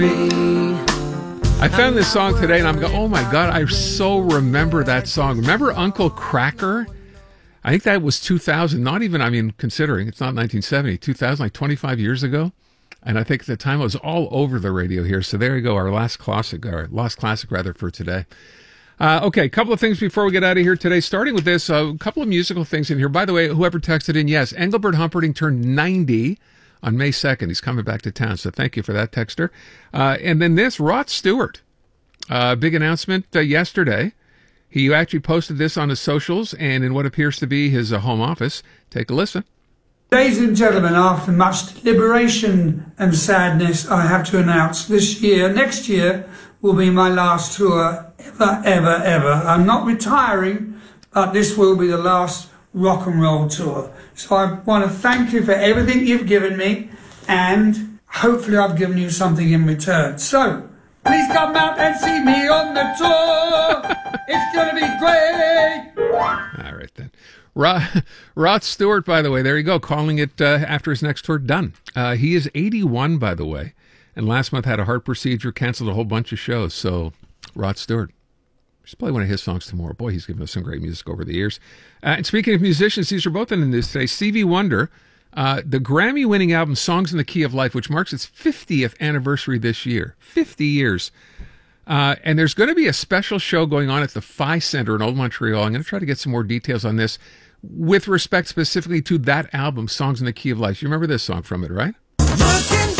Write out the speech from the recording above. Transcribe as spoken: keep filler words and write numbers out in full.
I found this song today and I'm going, oh my God, I so remember that song. Remember Uncle Kracker? I think that was two thousand, not even, I mean, considering it's not nineteen seventy, two thousand, like twenty-five years ago. And I think at the time it was all over the radio here. So there you go, our last classic, our last classic rather for today. Uh, okay, a couple of things before we get out of here today. Starting with this, a uh, couple of musical things in here. By the way, whoever texted in, yes, Engelbert Humperdinck turned ninety on May second. He's coming back to town, so thank you for that, texter. Uh, and then this, Rod Stewart. Uh, big announcement uh, yesterday. He actually posted this on his socials and in what appears to be his uh, home office. Take a listen. Ladies and gentlemen, after much deliberation and sadness, I have to announce this year, next year, will be my last tour ever, ever, ever. I'm not retiring, but this will be the last rock and roll tour. So I want to thank you for everything you've given me, and hopefully I've given you something in return. So, please come out and see me on the tour. It's going to be great. All right, then. Rod, Rod Stewart, by the way, there you go, calling it uh, after his next tour done. Uh, he is eighty-one, by the way, and last month had a heart procedure, canceled a whole bunch of shows. So, Rod Stewart, just play one of his songs tomorrow. Boy, he's given us some great music over the years. Uh, and speaking of musicians, these are both in this today. Stevie Wonder, uh, the Grammy-winning album Songs in the Key of Life, which marks its fiftieth anniversary this year. fifty years. Uh, and there's going to be a special show going on at the Phi Center in Old Montreal. I'm going to try to get some more details on this with respect specifically to that album, Songs in the Key of Life. You remember this song from it, right?